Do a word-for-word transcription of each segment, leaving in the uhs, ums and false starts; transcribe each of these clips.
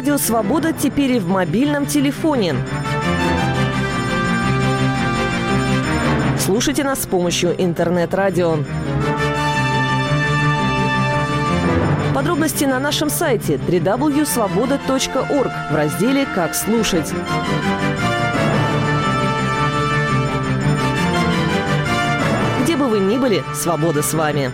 Радио «Свобода» теперь и в мобильном телефоне. Слушайте нас с помощью интернет-радио. Подробности на нашем сайте дабл ю дабл ю дабл ю точка свобода точка орг в разделе «Как слушать». Где бы вы ни были, свобода с вами.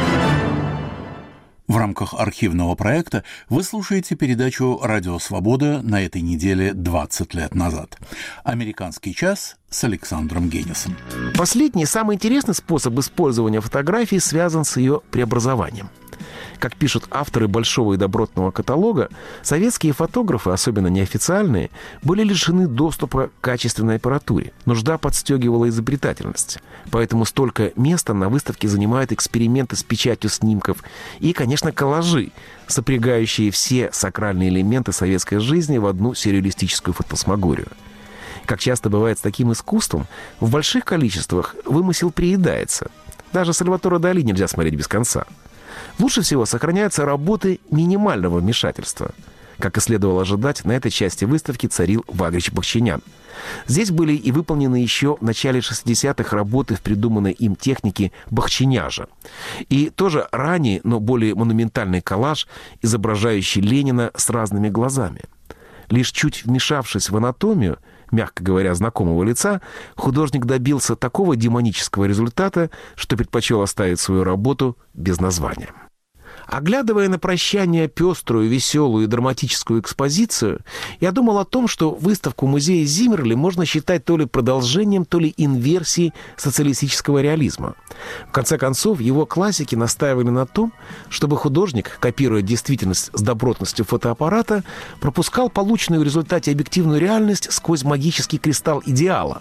В рамках архивного проекта вы слушаете передачу «Радио Свобода» на этой неделе двадцать лет назад. «Американский час» с Александром Генисом. Последний, самый интересный способ использования фотографии связан с ее преобразованием. Как пишут авторы большого и добротного каталога, советские фотографы, особенно неофициальные, были лишены доступа к качественной аппаратуре. Нужда подстегивала изобретательность. Поэтому столько места на выставке занимают эксперименты с печатью снимков и, конечно, коллажи, сопрягающие все сакральные элементы советской жизни в одну сюрреалистическую фантасмагорию. Как часто бывает с таким искусством, в больших количествах вымысел приедается. Даже Сальваторе Дали нельзя смотреть без конца. Лучше всего сохраняются работы минимального вмешательства. Как и следовало ожидать, на этой части выставки царил Вагрич Бахчинян. Здесь были и выполнены еще в начале шестидесятых работы в придуманной им технике бахчиняжа. И тоже ранний, но более монументальный коллаж, изображающий Ленина с разными глазами. Лишь чуть вмешавшись в анатомию, мягко говоря, знакомого лица, художник добился такого демонического результата, что предпочел оставить свою работу без названия. Оглядывая на прощание пеструю, веселую и драматическую экспозицию, я думал о том, что выставку музея Зиммерли можно считать то ли продолжением, то ли инверсией социалистического реализма. В конце концов, его классики настаивали на том, чтобы художник, копируя действительность с добротностью фотоаппарата, пропускал полученную в результате объективную реальность сквозь магический кристалл идеала.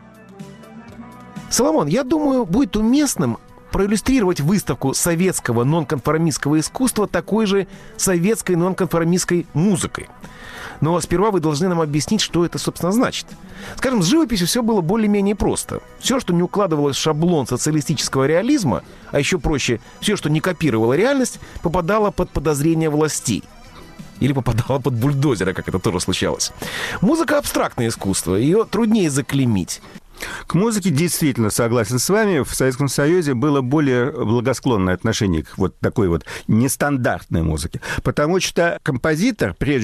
Соломон, я думаю, будет уместным проиллюстрировать выставку советского нонконформистского искусства такой же советской нонконформистской музыкой. Но сперва вы должны нам объяснить, что это, собственно, значит. Скажем, с живописью все было более-менее просто. Все, что не укладывалось в шаблон социалистического реализма, а еще проще, все, что не копировало реальность, попадало под подозрение властей. Или попадала под бульдозера, как это тоже случалось. Музыка — абстрактное искусство, ее труднее заклеймить. К музыке действительно согласен с вами. В Советском Союзе было более благосклонное отношение к вот такой вот нестандартной музыке. Потому что композитор, прежде